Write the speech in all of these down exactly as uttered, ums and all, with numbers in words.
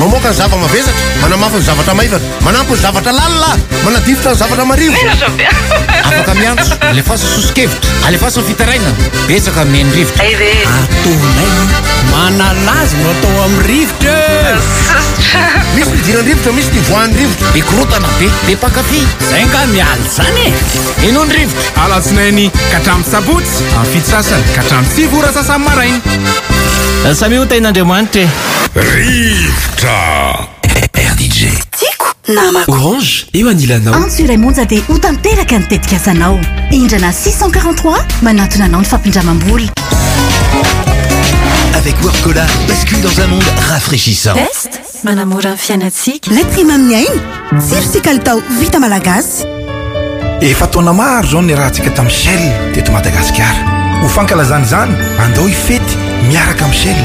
mamoaka ny zava-mavesatra, manamafy ny zavatra maivana, manampy ny zavatra lalina, manadifitra ny zavatra marivo. Afaka miantso, alefasa sosikevitra, alefasa fitaraina, betsaka mihainy rivotra. Atonay manalazy no atao amin'ny rivotra. Misy ny dirany rivotra, misy ny voan'ny rivotra. Be korotana be, be pakafy. Zay nga miala zany e. Ino ny rivotra? Alatsinainy katramin'ny sabotsy, amin'ny fitsasany katramin'ny sivora sasany maraina. Samy ho tain'Andriamanitra. Rivotra. R D J. Tiako namako. Orange, eo anilanao. Antsiray monja dia ho tanteraka ny tetika asanao. Indrana six cent quarante-trois manatona anao ny fampindramam-boly. Avec Workola, bascule dans un monde rafraîchissant. Test manamora ny fiainatsika. Letrima amin'ny ainy, siro sy kalitao vita malagasy. Efa taona maro zao ny rahantsika tamin'ny Shell teto Madagasikara. Ho fankalazany zany, andao ifety miaraka amin'ny Shell.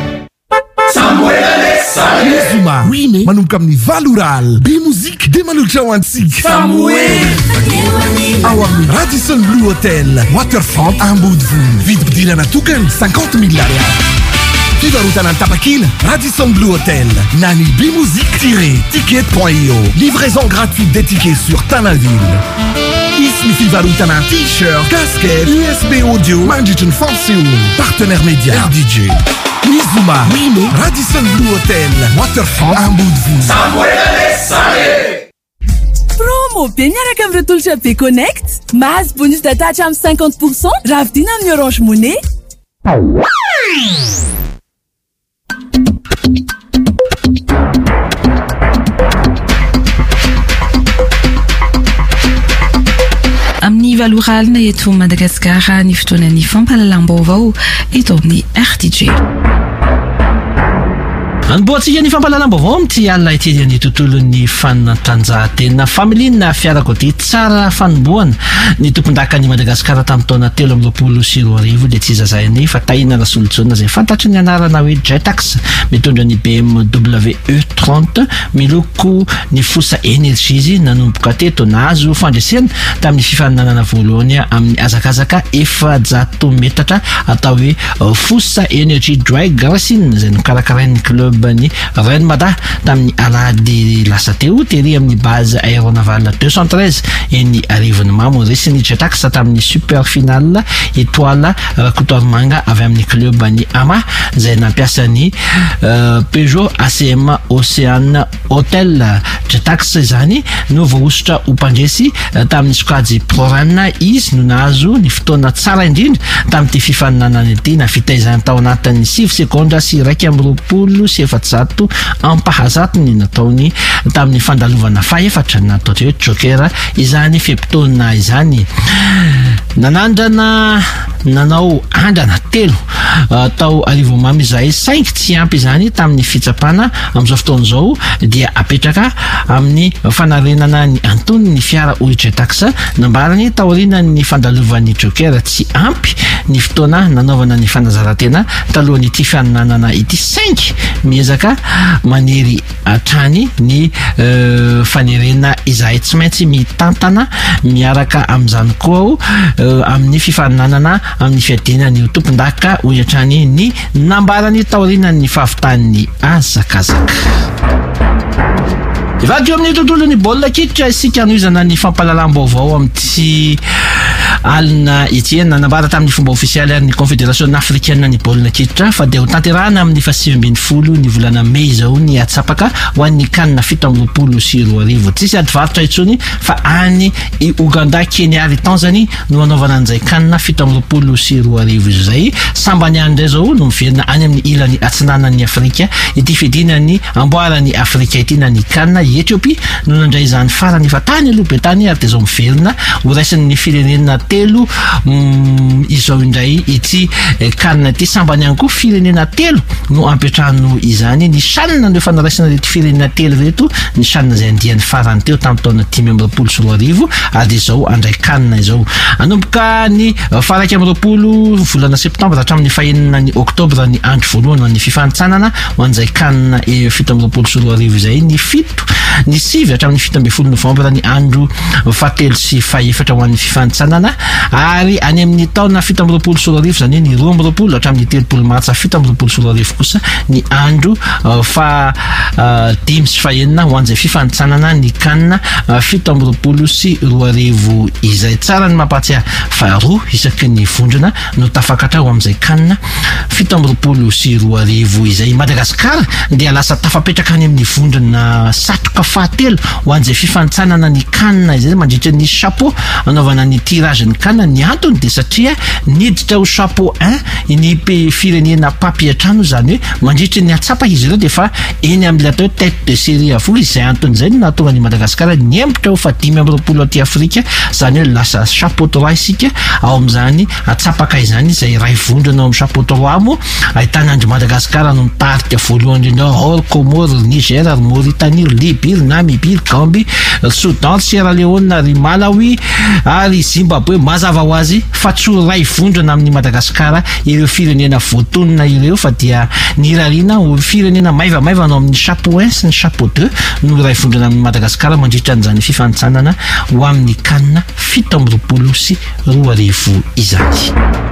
Zuma, oui mais manomboka amin'ny Valoral, be musique de manolotra ho antsika. Samuel ao amin'ny Radisson Blue Hotel, Waterfront Ambodivolo. Vidim-pidirana tokany cinquante mille ariary. Fivarotana ny tapakila, Radisson Blue Hotel. Nani be musique-ticket point i o. Livraison gratuite des tickets sur Tanaville. Ismi fivarotana t-shirt, casquette, U S B audio, mandritry ny fampisehoana. Partenaire média R D J. Nizuma, oui mais Radisson Blue Hotel, Waterfront Ambodivolo. Promo be miaraka amin'ny tolotra be Connect. Mahazo bonus data hatramin'ny cinquante pour cent raha vidina amin'ny Orange Money. Amin'ny Valoralina eto Madagasikara ny fotoanan'ny fampahalalam-baovao eto amin'ny R D J. Anboatsika ny fampahalalam-baovao amin'ity alina ity ny tontolon'ny fanatanjahantena familiana fiarakodia tsara fanombohana ny tompon-dakan'i Madagasikara tamin'ny taona telo amby roapolo sy roa arivo dia tsy zazahiny fa tahina solution izay fantatry ny anarana hoe Jetax mitondra ny B M W E trente miloko ny fosa energy izy nanomboka teto nahazo fandresena tamin'ny fifaninanana voalohany amin'ny azakazaka efajato metatra atao hoe fosa energy drag racing izay nokarakarain'ny club bani Rennes Mada tamin'ny alahady lasa teo tery amin'ny base aéronavale deux cent treize eny arivony mamo resiny Jetax tamin'ny super finale étoile rakotoary manga avy amin'ny club bani Ama izay nampiasa ny uh, Peugeot A C M Ocean Hotel. Jetax izany no voaositra ho mpandresy uh, tamin'ny sokajy prorana izy no nahazo ny fotoana tsara indrindra tamin'ity fifaninanana ity na fitaizany tao anatin'ny sivy sekondra sy raika amby roapolo sy efajato ampahazato ny nataony tamin'ny fandalovana faefatra natao hoe Joker izany fepitona izany. Nanandrana nanao andrana telo uh, tao arivo mamy izay cinq tsy ampy izany tamin'ny fitsapana amin'izao fotoana izao dia apetraka amin'ny fanarenana ny antony ny fiara oe Jetax nambarany taorinany fandalovan'ny Joker tsy ampy ny fotoana nanaovana ny fanazarantena talohan'ny ity fianinanana ity cinq miezaka manery atrany ny uh, fanerena izay tsy maintsy mitantana miaraka amin'izany koa uh, amin'ny fifaninanana amin'ny fiadinany tompon-daka ho atrany ny nambarany taorinany fahavitan'ny azakazaka. Ivadika amin'ny tontolon'ny baolina kitra isika anoizana ny fampahalalam-baovao amin'ity alina ity nanambara tamin'ny fomba ofisialy ary ny confédération africaine ny baolina kitra fa dia ho tanterahana amin'ny fahasivy ambin'ny folo ny volana Mey izao ny atsapaka ho an'ny kanina fito amby roapolo sy roa arivo. Tsisy adivarotra intsony fa any i Uganda, Kenya ary Tanzanie no anaovana an'izay kanina fito amby roapolo sy roa arivo izay. Sambany any indray zao no miverina any amin'ny ilany atsinanan'ny Afrika ity fidinany amboarany Afrika ity na ny kanina Ethiopie no nandray izany farany fa tany aloha be tany ary dia zao miverina ho raisin'ny firenena telo mm, izao indray ity eh, kanina ity sambany ihany koa firenena telo no ampetrahano izany ny sanina ndio fanaraisana reto firenena telo reto ny sanina izay andiany farany teo tamin'ny taona dimy amby roapolo sy roa arivo ary izao andray kanina izao anomboka ny uh, faraiky amby roapolo volana septambra hatramin'ny fahenina ny oktobra ny andro voalohany ny fifanitsanana ho an'izay kanina e fito amby roapolo sy roa arivo izay ny fito ny sivy hatramin'ny fito amby folo novambra ny andro fahatelo sy fahaefatra ho an'ny fifantsanana ary any amin'ny taona fito amby roapolo sy roa arivo zany ny roa amby roapolo hatramin'ny telopolo martsa fito amby roapolo sy roa arivo kosa ny andro fa dimy sy fahenina ho an'izay fifantsanana ny kanina fito amby roapolo sy roa arivo izay tsara ny mampahatsiahy fa roa isaky ny vondrona no tafakatra ho amin'izay kanina fito amby roapolo sy roa arivo izay Madagasikara dia lasa tafapetraka any amin'ny vondrona satroka fahatelo ho an'izay fifantsanana ny kanina izay mandritra ny chapeau anaovana ny tirage ny kanina ny antony dia satria niditra ho chapeau un ny firenena papiatrano zany hoe mandritra ny atsapa izy ireo dia fa eny amin'ny atao tête de série avoa izay antony izay no nahatonga ny Madagasikara niembotra ho fa dimy amby roapolo aty Afrika zany hoe lasa chapeau trois isika ao amin'izany atsapaka izany izay ray vondrona ao amin'ny chapeau trois moa ahitana andry Madagasikara no mitarika voalohany indrindra ao Comore, Niger, Mauritanie, Libye, Namibie, Gambie, Soudan, Sierra Leone ary Malawi ary Zimbabwe mazava ho azy fa tsy ray vondrona amin'ny Madagasikara ireo firenena voatonona ireo fa dia nirariana ho firenena maivamaiva no amin'ny chapeau un sy ny chapeau deux no ray vondrona amin'ny Madagasikara mandritra an'izany fifantsanana ho amin'ny kanina fito amby roapolo sy roa arivo izany.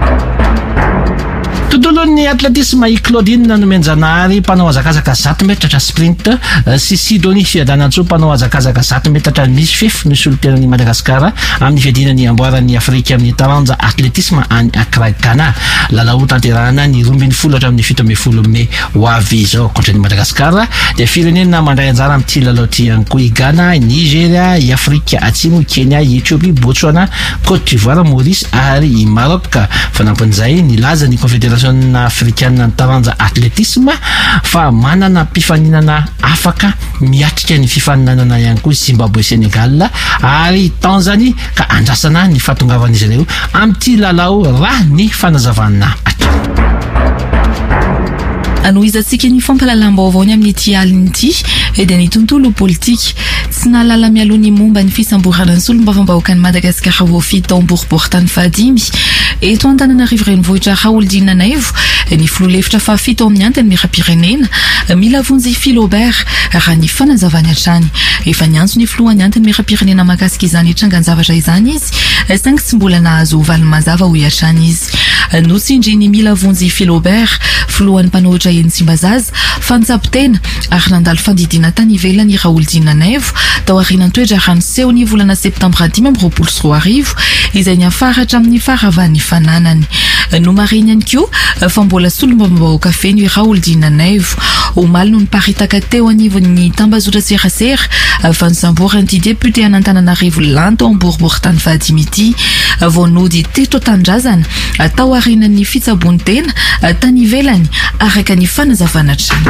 Tontolon'ny atletisme i Claudine Nomenjanary mpanao hazakazaka zato metatra sprint sy Sidonie Fiadanantso mpanao hazakazaka zato metatra misy fefy no solotenan'i Madagasikara amin'ny fiadinan'ny amboaran'ny Afrika amin'ny taranja atletisme any Accra Ghana. Lalao tanterahana ny roa ambin'ny folo hatramin'ny fito ambin'ny folo Mey ho avy izao. Ankoatran'ny Madagasikara dia firenena mandray anjara amin'ity lalao ity ihany koa i Ghana, Nigeria, i Afrika Atsimo, Kenya, Ethiopie, Botswana, Côte d'Ivoire, Maurice ary i Maroc. Fanampin'izay nilaza ny confédération africaine ny taranja atletisme fa manana mpifaninana afaka miatrika ny fifaninanana ihany koa Zimbabwe, Senegal ary Tanzanie ka andrasana ny fahatongavan'izy ireo amin'ity lalao raha ny fanazavana ato. Anoizantsika ny fampahalalam-baovao ny amin'ity alina ity dia ny tontolo politika tsy nalala mialoha ny momba ny fisamborana ny solombavam-bahoaka ny Madagasikara voafito am-boriboritany fahadimy eto Antananarivo renivohitra Raoul Dinanaivo ny filoha-hevitra fahafito amin'ny antany miram-pirenena mila vonjy Philobert raha ny fanazavany hatrany. Efa niantso ny filohan'ny antany miram-pirenena mahakasika izany trangan-zavatra izany izy saingy tsy mbola nahazo valiny mazava ho hatrany izy. Notsindry ny mila vonjy Philobert filohan'ny mpanohitra eny Tsimbazaza fantsapitena ary nandalo fandidiana tany ivelany i Raoul Dinanaivo tao aorian'ny toetra raha niseho ny volana septambra dimy amby roapolo sy roa arivo izay niafaratra amin'ny faravan'ny fananany. No mariny ihany koa fa mbola solombavam-bahoaka feno i Raoul Dinanaivo omaly no niparitaka teo anivon'ny tambazotra serasera fa nisamborany ity député an'Antananarivo lanto am-boriboritany fahadimy ity vao nody teto tandrazana tao aorian'ny fitsabony tena tany ivelany araka ny fanazavana trano.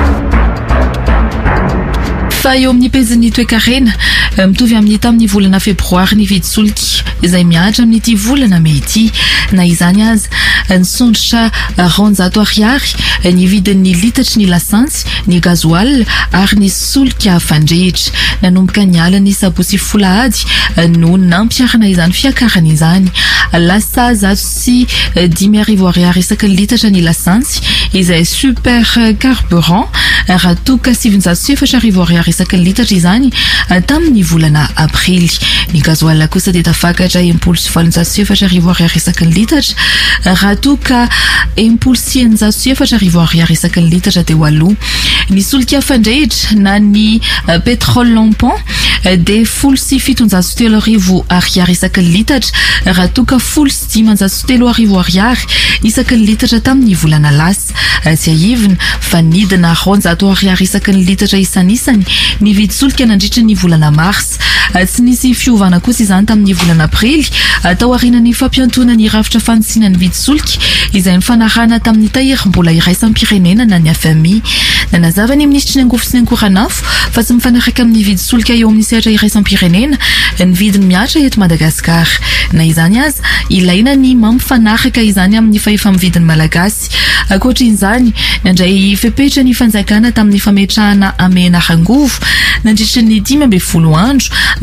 Fa eo amin'ny pezin'ny toe-karena mitovy amin'ny tamin'ny volana febroary ny vidisoliky izay miatra amin'ity volana Mey ity na izany aza nisondrotra roanjato ariary ny vidin'ny litatry ny lasantsy ny gazoal ary ny solika fandrehitra. Nanomboka ny alina sabotsy folahady no nampiarana izany fiakarana izany lasa zato sy dimy arivo ariary isaky ny litatra ny lasantsy izay super carburant raha toka sivinjato sy efatra arivo ariary isaky ny litatra izany tamin'ny volana aprily. Ny gazoal kosa dia tafakatra impolo sy valonjato sy efatra arivo ariary isaky ny litatra raha toka impolo sy eninjato sy efatra arivo ariary isaky ny litatra dia walo. Ny solika fandrehitra na ny pétrole lampant dia folo sy fitonjato sy telo arivo ariary isaky ny litatra raha toka folo sy dimanjato sy telo arivo ariary isaky ny litatra tamin'ny volana lasa. Tsy aivina fa nidina roanjato ariary isaky ny litatra isan'isany ny vidisolika nandritra ny volana mars. Tsy nisy fiovana kosa izany tamin'ny volana aprily tao aorian'ny fampiantonany rafitra fanosinan'ny vidisolika izay nifanarahana tamin'ny tahiry mbola iraisam-pirenena na ny F M I. Nanazava ny ministry ny angofo sy ny ankoranafo fa tsy mifanaraka amin'ny vidisolika eo amin'ny sehatra iraisam-pirenena ny vidiny miatra eto Madagasikara. Na izany aza ilaina ny mampifanaraka izany amin'ny fahefa-mividin'ny malagasy. Ankoatrin'izany nandray fepetra ny fanjakana tamin'ny fametrahana amenarangovo nandritra ny dimy ambin'ny folo andro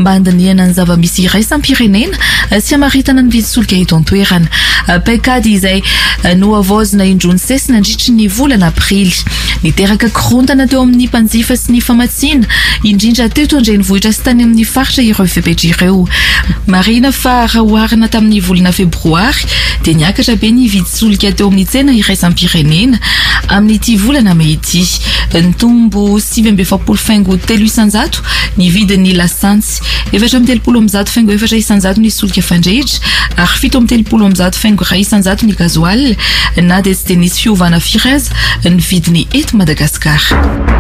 mba andiniana ny zava-misy iraisam-pirenena sy hamaritana ny vidisoloka eto an-toerana. Paikady izay no avozona indrony sesina nandritry ny volana aprily. Niteraka korontana teo amin'ny mpanjifa sy ny famatsiana indrindra teto andrenivohitra sy tany amin'ny faritra ireo fepetra ireo. Marina fa raha oharina tamin'ny volana febroary dia niakatra be ny vidisoloka teo amin'ny tsena iraisam-pirenena amin'ity volana mety. Nitombo sivy amby efapolo faingo telo isanjato ny vidin'ny lasantsy, efatra amby telopolo amby zato faingo efatra isanjato ny solika fandrehitra ary fito amby telopolo amby zato faingo iray isanjato ny gazoal. Na dia tsy dia nisy fiovana firy ny vidiny eto Madagasikara.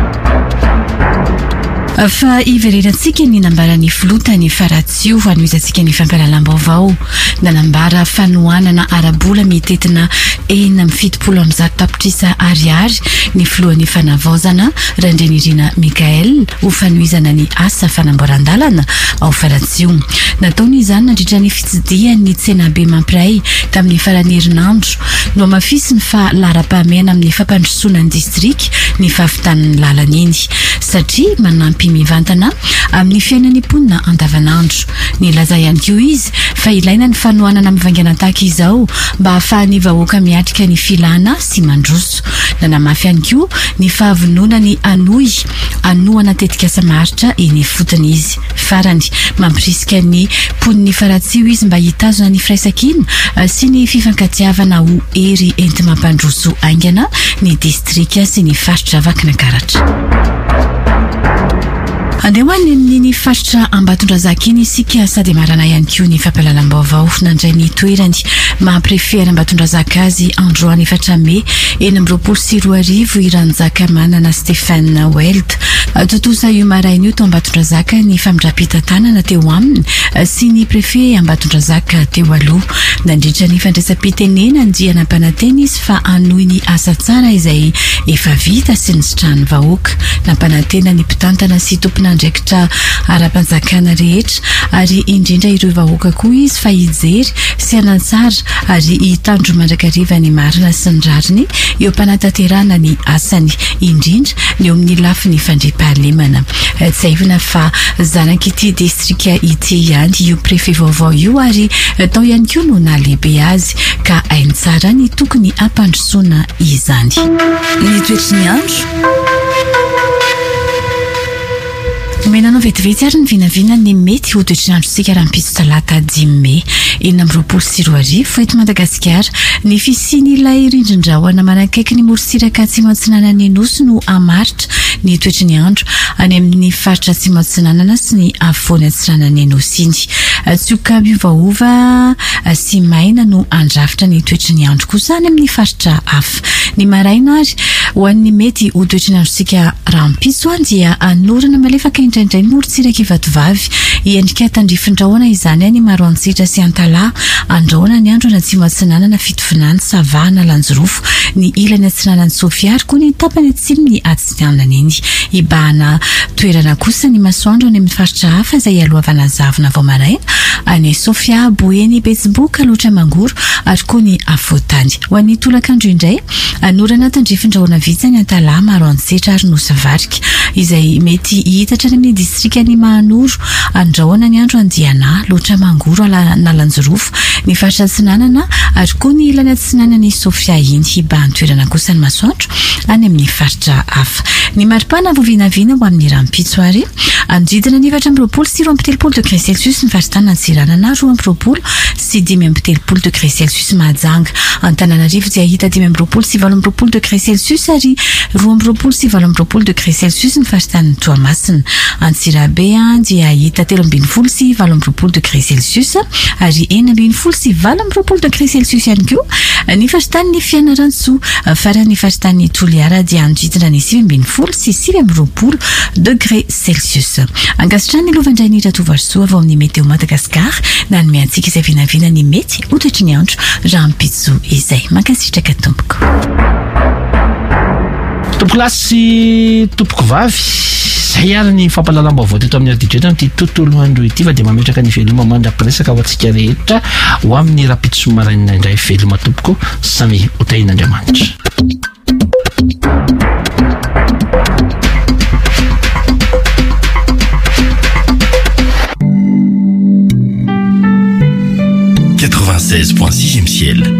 Fa iverenantsika ny nambarany filota ny faratsio anoizantsika ny fampalalam-baovao. Nanambara fanohanana arabola mitetina enina amby fitopolo amby zato tapitrisa ariary ny filohan'ny fanavaozana Randrenirina Mikael ho fanoizana ny asa fanamboaran-dalana ao faratsio. Nataony izany nandritra ny fitsidihan'ny tsena be mampiray tamin'ny farany herinandro no mafisiny fa lara-pahamehana amin'ny fampandrosoana ny distrik ny fahafitanany lalana iny satria manampy mivantana amin'ny fiainan'ny mponina andavanandro. Nilaza ihany koa izy fa ilaina ny fanohanana mivaingana tahaka izao mba hahafahan'ny vahoaka miatrika ny filana sy mandroso. Nanamafy ihany koa ny fahavonona ny anoy anoana tetika samaritra eny fotony izy. Farany mampirisika ny mponiny faratsio izy mba hitazona ny firaisan-kina sy ny fifankatiavana ho ery enti mampandroso aingana ny distrika sy ny faritra Vakinankaratra. Andehoany ny faritra Ambatondrazaka iny isika sady marana ihany koa ny fampalalam-baovao nandray ny toerany maha-prefera Ambatondrazaka azy androany efatra Mey eny amby roapolo sy roa arivo iranjaka manana Stéphane Weld. Totosa io maraina io tao Ambatondrazaka ny famindra-pitantanana teo aminy sy ny prefet Ambatondrazaka teo aloha. Nandritra ny fandraisam-pitenena ndiana mpanantena izy fa anohy ny asa tsara izay efa vita sy ny sitrahany vahoaka. Nampanantena ny mpitantana sy tompona ndraikitra ara-panjakana rehetra ary indrindra ireo vahoaka koa izy fa hijery sy hanatsara ary hitandro mandrakariva ny marina sy ny rariny eo mpanantanterahana ny asany indrindra ny eo amin'ny lafiny fandriam-pahalemana. Tsy haivana fa zanak'ity distrika ity ihany io prefet vaovao io ary tao ihany koa no nahalehibe azy ka hainy tsara ny tokony hampandrosoana izany. Ny toetry ny andro menanao vetivety ary ny vinavina ny mety ho toetr'andro sika raha mipitso talata dimy Mey enina amby roapolo sy roa arivo eto Madagasikara. Ny fisian'ilay rindrin-drahona manakaiky ny morontsiraka atsimo antsinanan'ny nosy no hamaritra ny toetry ny andro any amin'ny faritra atsimo antsinanana sy ny afovoany antsinanan'ny nosy iny. Tsioka miovaova sy maina no andrafitra ny toetry ny andro kosa any amin'ny faritra hafa. Ny maraina ary ho an'ny mety ho toetry ny andro sika raha mipitso dia anorana malefaka indraindray morontsiraka ivatovavy iendrika tandrifin-drahona izany any Maroantsitra sy Antalaha. Andrahona ny andro anatsimo antsinanana fitovinany Savana Lanjorofo ny ilany antsinanany Sofia ary koa ny tapany atsimo ny atsinanana iny. Ibahana toerana kosa ny masoandro any amin'ny faritra hafa izay alohavana zavona vao maraina any Sofia, Boeny, Betsiboka, Loatra Mangoro ary koa ny Afotany. Ho an'ny tolakandro indray anorana tandrifin-drahona vitsy any Antalaha, Maroantsitra ary Nosavarika izay mety hitatra ny amin'ny distrika ny Mahanoro. Andrahona ny andro Andiana, Loatra Mangoro na Lanjorofo ny faritra atsinanana ary koa ny ilany atsinanany Sofia iny. Ibahany toerana kosa ny masoandro any amin'ny faritra hafa. Ny maripana vovinavina ho amin'ny rampitso ary andridina ny efatra amby roapolo sy roa amby telopolo degré celsius ny faritana Antsiranana, roa amby roapolo sy dimy amby telopolo degré celsius Mahajanga. Antananarivo dia hita dimy amby roapolo sy valo amby roapolo degré celsius ary roa amby roapolo sy valo amby roapolo degré celsius ny faritany Toamasina. Antsirabe dia hita telo ambin'ny folo sy valo amby roapolo degré celsius ary enina ambin'ny folo sy valo amby roapolo degré celsius ihany koa ny faritany Fianarantsoa. Farany ny faritany Toliara dia andridina ny sivy ambin'ny folo sy sivy amby roapolo degré celsius. Ankasitrany ny lovandray ny Ratovarosoa avao amin'ny Meteo Madagasikara na ny miantsika izay vinavina ny mety ho toetry ny andro raha mipitso izay. Mankasitraka tompoko. Tompoko lasy tompoko vavy zay ary ny fampalalam-baovao teto amin'ny ardidrena amin'ity tontolo andro ity fa dia mametraka ny veloma mandra-piresaka ho antsika rehetra ho amin'ny rapitso maraina indray veloma tompoko samy hotain'Andriamanitra. quatre-vingt-treize point six M C L.